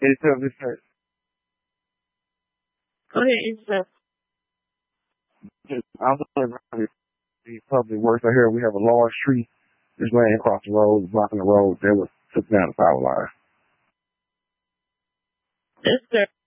It's this Go ahead, Instagram. I'm the public works. I hear we have a large tree just laying across the road, blocking the road. They took down the power line. Instagram.